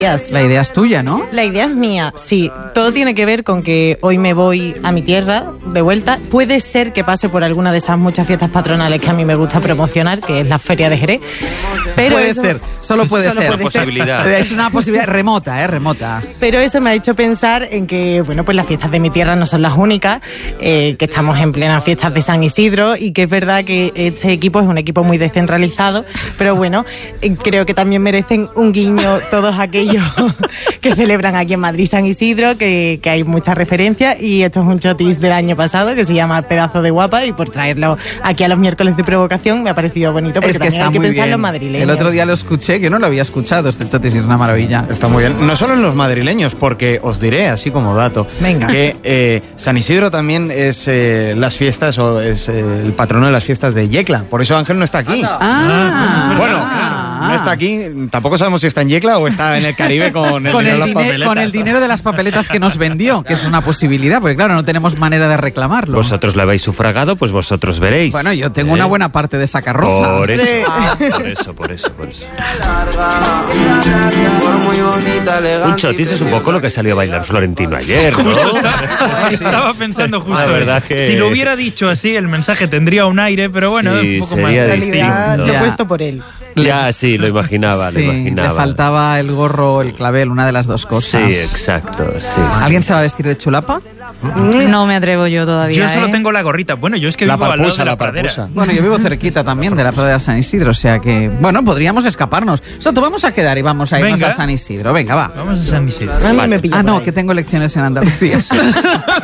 La idea es tuya, ¿no? La idea es mía, sí. Todo tiene que ver con que hoy me voy a mi tierra de vuelta. Puede ser que pase por alguna de esas muchas fiestas patronales que a mí me gusta promocionar, que es la Feria de Jerez. Pero puede ser, solo puede ser. Posibilidad. Es una posibilidad remota. Pero eso me ha hecho pensar en que, bueno, pues las fiestas de mi tierra no son las únicas, que estamos en plenas fiestas de San Isidro y que es verdad que este equipo es un equipo muy descentralizado, pero bueno, creo que también merecen un guiño todos aquellos que celebran aquí en Madrid San Isidro, que hay muchas referencias, y esto es un chotis del año pasado que se llama Pedazo de Guapa, y por traerlo aquí a los miércoles de provocación me ha parecido bonito, porque también hay que pensar en los madrileños. El otro día lo escuché, que no lo había escuchado, este chotis es una maravilla. Está muy bien. No solo en los madrileños, porque os diré, así como dato, venga, que San Isidro también es las fiestas, o es el patrono de las fiestas de Yecla. Por eso Ángel no está aquí. No está aquí. Tampoco sabemos si está en Yecla o está en el Caribe con el dinero de las papeletas. Con el dinero de las papeletas que nos vendió, que es una posibilidad, porque claro, no tenemos manera de reclamarlo. Vosotros lo habéis sufragado, pues vosotros veréis. Bueno, yo tengo una buena parte de esa carroza. Por eso. Un chotis es un poco lo que salió a bailar Florentino ayer, ¿no? Estaba pensando justo la verdad que... Si lo hubiera dicho así, el mensaje tendría un aire, pero bueno, sí, un poco más distinto. Lo he puesto por él. Ya, sí, lo imaginaba. Le faltaba el gorro, el clavel, una de las dos cosas. Sí, exacto. Sí. ¿Alguien se va a vestir de chulapa? No me atrevo yo todavía. Yo solo tengo la gorrita. Bueno, yo es que vivo al lado de la pradera. Bueno, yo vivo cerquita también de la pradera de San Isidro, o sea que, bueno, podríamos escaparnos. Soto, vamos a quedar y vamos a irnos a San Isidro. Venga, va. Vamos a San Isidro. A mí me pilla no, que tengo elecciones en Andalucía.